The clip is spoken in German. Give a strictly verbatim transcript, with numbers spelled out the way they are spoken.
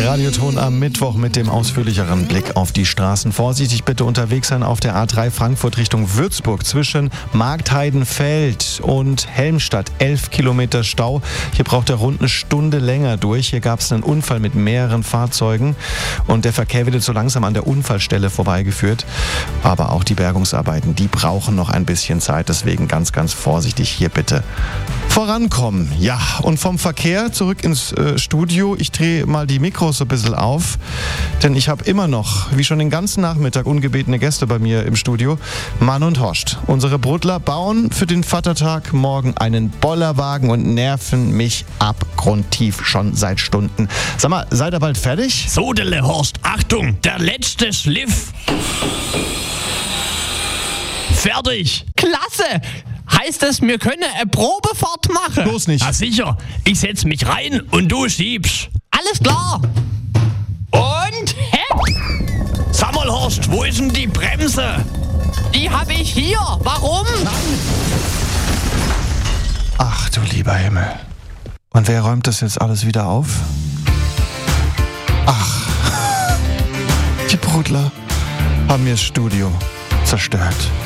Radioton am Mittwoch mit dem ausführlicheren Blick auf die Straßen. Vorsichtig bitte unterwegs sein auf der A drei Frankfurt Richtung Würzburg zwischen Marktheidenfeld und Helmstadt. elf Kilometer Stau. Hier braucht er rund eine Stunde länger durch. Hier gab es einen Unfall mit mehreren Fahrzeugen und der Verkehr wird jetzt so langsam an der Unfallstelle vorbeigeführt. Aber auch die Bergungsarbeiten, die brauchen noch ein bisschen Zeit. Deswegen ganz, ganz vorsichtig hier bitte vorankommen. Ja, und vom Verkehr zurück ins äh, Studio. Ich drehe mal die Mikros so ein bisschen auf, denn ich habe immer noch, wie schon den ganzen Nachmittag, ungebetene Gäste bei mir im Studio. Mann und Horst, unsere Brudler, bauen für den Vatertag morgen einen Bollerwagen und nerven mich abgrundtief schon seit Stunden. Sag mal, seid ihr bald fertig? Sodele, Horst, Achtung, der letzte Schliff. Fertig. Klasse! Heißt es, wir können eine Probefahrt machen? Bloß nicht. Na sicher, ich setz mich rein und du schiebst. Alles klar. Und hepp! Sag mal, Horst, wo ist denn die Bremse? Die habe ich hier. Warum? Ach du lieber Himmel. Und wer räumt das jetzt alles wieder auf? Ach, die Brudler haben mir das Studio zerstört.